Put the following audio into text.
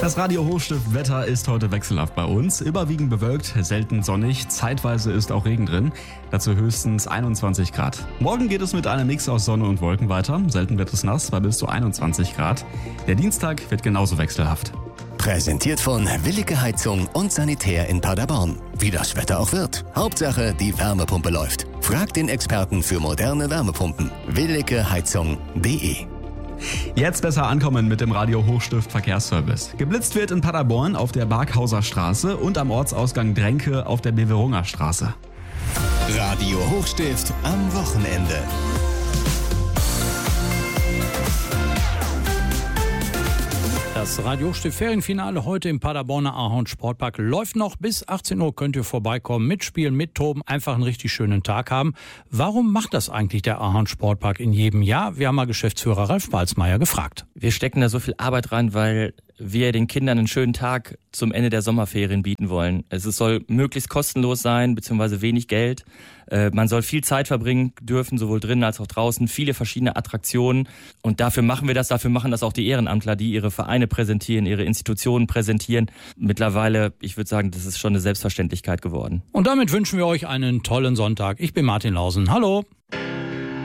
Das Radio Hochstift-Wetter ist heute wechselhaft bei uns. Überwiegend bewölkt, selten sonnig, zeitweise ist auch Regen drin. Dazu höchstens 21 Grad. Morgen geht es mit einem Mix aus Sonne und Wolken weiter. Selten wird es nass bei bis zu 21 Grad. Der Dienstag wird genauso wechselhaft. Präsentiert von Willige Heizung und Sanitär in Paderborn. Wie das Wetter auch wird. Hauptsache, die Wärmepumpe läuft. Fragt den Experten für moderne Wärmepumpen. willigeheizung.de. Jetzt besser ankommen mit dem Radio Hochstift Verkehrsservice. Geblitzt wird in Paderborn auf der Barkhauser Straße und am Ortsausgang Dränke auf der Beverunger Straße. Radio Hochstift am Wochenende. Das Radio Hochstift Ferienfinale heute im Paderborner Ahorn Sportpark läuft noch. Bis 18 Uhr könnt ihr vorbeikommen, mitspielen, mittoben, einfach einen richtig schönen Tag haben. Warum macht das eigentlich der Ahorn Sportpark in jedem Jahr? Wir haben mal Geschäftsführer Ralf Balzmeier gefragt. Wir stecken da so viel Arbeit rein, weil wir den Kindern einen schönen Tag zum Ende der Sommerferien bieten wollen. Es soll möglichst kostenlos sein, beziehungsweise wenig Geld. Man soll viel Zeit verbringen dürfen, sowohl drinnen als auch draußen, viele verschiedene Attraktionen. Und dafür machen wir das, dafür machen das auch die Ehrenamtler, die ihre Vereine präsentieren, ihre Institutionen präsentieren. Mittlerweile, ich würde sagen, das ist schon eine Selbstverständlichkeit geworden. Und damit wünschen wir euch einen tollen Sonntag. Ich bin Martin Lausen. Hallo.